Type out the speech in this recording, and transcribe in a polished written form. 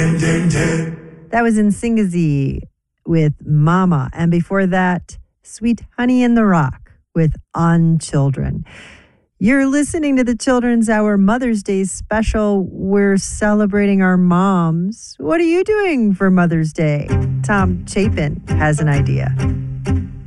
That was Nsingizzi with Mama. And before that, Sweet Honey in the Rock with On Children. You're listening to the Children's Hour Mother's Day special. We're celebrating our moms. What are you doing for Mother's Day? Tom Chapin has an idea.